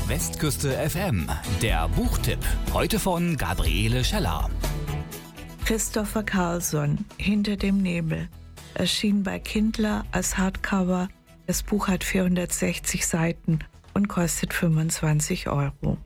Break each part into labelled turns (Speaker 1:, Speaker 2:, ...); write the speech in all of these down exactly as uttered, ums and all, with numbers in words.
Speaker 1: Westküste F M, der Buchtipp. Heute von Gabriele Scheller.
Speaker 2: Christopher Carlson, Hinter dem Nebel, erschien bei Kindler als Hardcover. Das Buch hat vierhundertsechzig Seiten und kostet fünfundzwanzig Euro.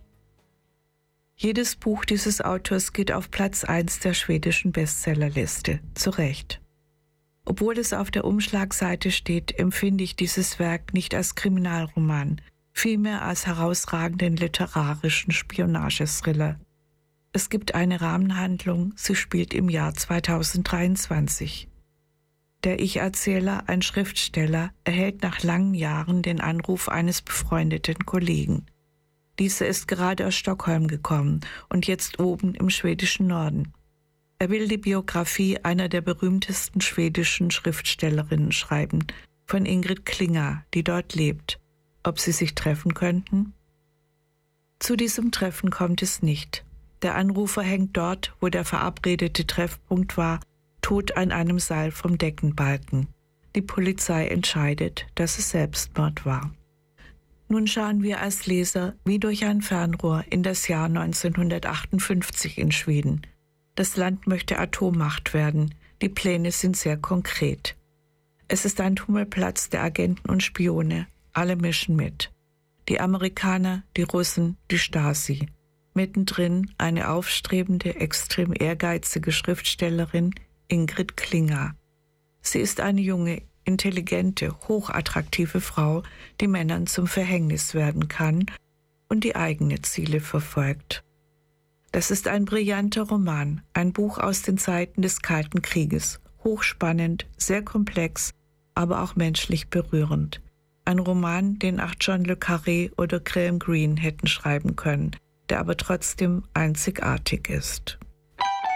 Speaker 2: Jedes Buch dieses Autors geht auf Platz eins der schwedischen Bestsellerliste, zu Recht. Obwohl es auf der Umschlagseite steht, empfinde ich dieses Werk nicht als Kriminalroman, vielmehr als herausragenden literarischen Spionagethriller. Es gibt eine Rahmenhandlung, sie spielt im Jahr zweitausenddreiundzwanzig. Der Ich-Erzähler, ein Schriftsteller, erhält nach langen Jahren den Anruf eines befreundeten Kollegen. Dieser ist gerade aus Stockholm gekommen und jetzt oben im schwedischen Norden. Er will die Biografie einer der berühmtesten schwedischen Schriftstellerinnen schreiben, von Ingrid Klinga, die dort lebt. Ob sie sich treffen könnten? Zu diesem Treffen kommt es nicht. Der Anrufer hängt dort, wo der verabredete Treffpunkt war, tot an einem Seil vom Deckenbalken. Die Polizei entscheidet, dass es Selbstmord war. Nun schauen wir als Leser wie durch ein Fernrohr in das Jahr neunzehnhundertachtundfünfzig in Schweden. Das Land möchte Atommacht werden. Die Pläne sind sehr konkret. Es ist ein Tummelplatz der Agenten und Spione. Alle mischen mit. Die Amerikaner, die Russen, die Stasi. Mittendrin eine aufstrebende, extrem ehrgeizige Schriftstellerin, Ingrid Klinga. Sie ist eine junge, intelligente, hochattraktive Frau, die Männern zum Verhängnis werden kann und die eigene Ziele verfolgt. Das ist ein brillanter Roman, ein Buch aus den Zeiten des Kalten Krieges, hochspannend, sehr komplex, aber auch menschlich berührend. Ein Roman, den auch John le Carré oder Graham Greene hätten schreiben können, der aber trotzdem einzigartig ist.